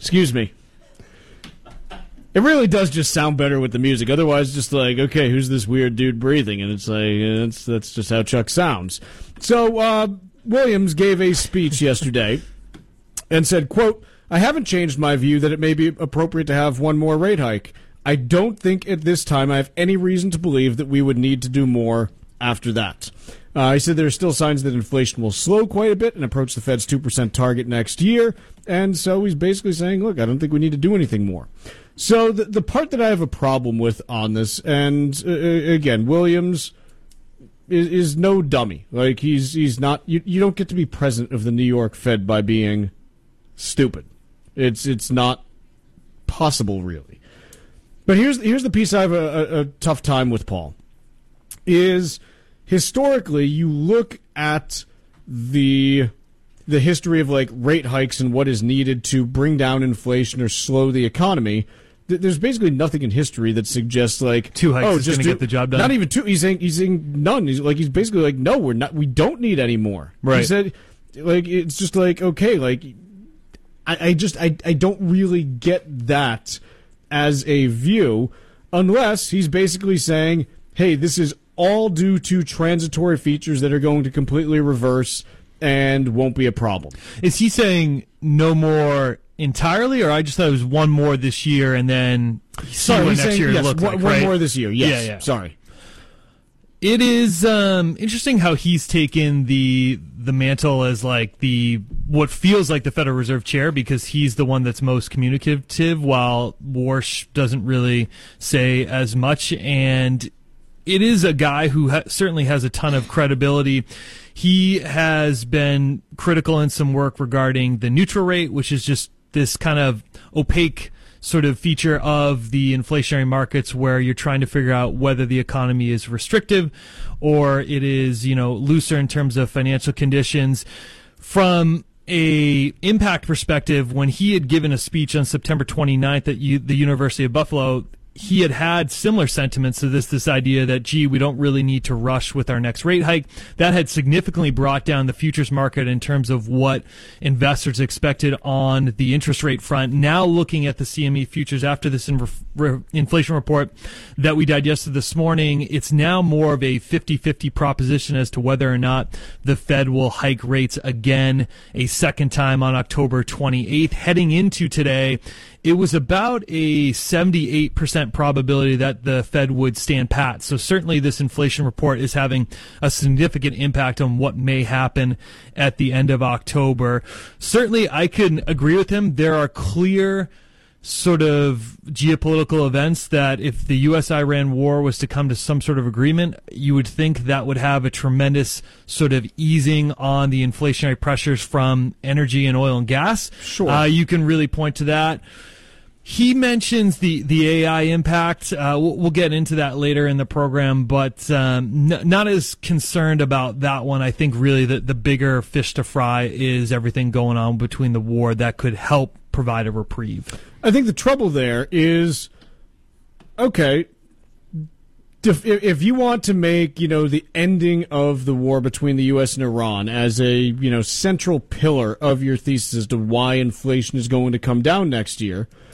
Excuse me. It really does just sound better with the music. Otherwise, just like, okay, who's this weird dude breathing? And it's like, that's just how Chuck sounds. So, Williams gave a speech yesterday and said, quote, I haven't changed my view that it may be appropriate to have one more rate hike. I don't think at this time I have any reason to believe that we would need to do more after that. He said there are still signs that inflation will slow quite a bit and approach the Fed's 2% target next year. And so he's basically saying, look, I don't think we need to do anything more. So the part that I have a problem with on this, and again, Williams is no dummy. Like, he's not, you don't get to be president of the New York Fed by being stupid. It's not possible, really. But here's the piece I have a tough time with, Paul, is historically you look at the history of like rate hikes and what is needed to bring down inflation or slow the economy. There's basically nothing in history that suggests like 2 hikes is going to get the job done. Not even 2. He's saying none. He's basically like, no, we don't need any more. Right. He said, like, it's just like, okay, like I don't really get that as a view, unless he's basically saying, hey, this is all due to transitory features that are going to completely reverse and won't be a problem. Is he saying no more entirely, or I just thought it was one more this year and then see what next year yes, looks like, one right? more this year, yes. Yeah. Sorry. It is interesting how he's taken the mantle as like what feels like the Federal Reserve chair, because he's the one that's most communicative, while Warsh doesn't really say as much. And it is a guy who certainly has a ton of credibility. He has been critical in some work regarding the neutral rate, which is just this kind of opaque sort of feature of the inflationary markets where you're trying to figure out whether the economy is restrictive or it is, looser in terms of financial conditions. From a impact perspective, when he had given a speech on September 29th at the University of Buffalo, he had similar sentiments to this idea that, gee, we don't really need to rush with our next rate hike. That had significantly brought down the futures market in terms of what investors expected on the interest rate front. Now looking at the CME futures after this inflation report that we digested this morning, it's now more of a 50-50 proposition as to whether or not the Fed will hike rates again a second time on October 28th. Heading into today, it was about a 78% probability that the Fed would stand pat. So certainly this inflation report is having a significant impact on what may happen at the end of October. Certainly I can agree with him. There are clear sort of geopolitical events that if the U.S.-Iran war was to come to some sort of agreement, you would think that would have a tremendous sort of easing on the inflationary pressures from energy and oil and gas. Sure. You can really point to that. He mentions the AI impact. We'll get into that later in the program, but not as concerned about that one. I think really the bigger fish to fry is everything going on between the war that could help provide a reprieve. I think the trouble there is, okay, if you want to make, the ending of the war between the U.S. and Iran as a, central pillar of your thesis as to why inflation is going to come down next year,